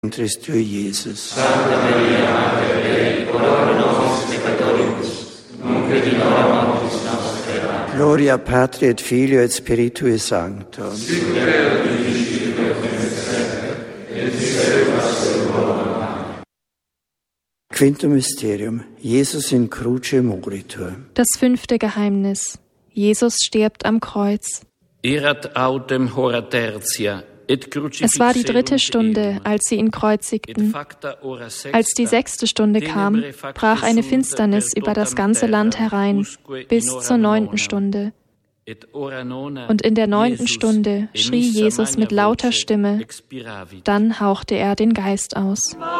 Christus Jesus. Santa Maria, Mater Dei, ora pro nobis peccatoribus, nunc et in hora mortis nostre. Amen. Gloria Patri et Filio et Spiritui Sancto. Sic et in principio et nunc et semper, et in saecula saeculorum. Amen. Quintum Mysterium. Jesus in cruce moritur. Das 5. Geheimnis. Jesus stirbt am Kreuz. Erat autem hora tertia. Es war die 3. Stunde, als sie ihn kreuzigten. Als die 6. Stunde kam, brach eine Finsternis über das ganze Land herein, bis zur 9. Stunde. Und in der 9. Stunde schrie Jesus mit lauter Stimme, dann hauchte er den Geist aus.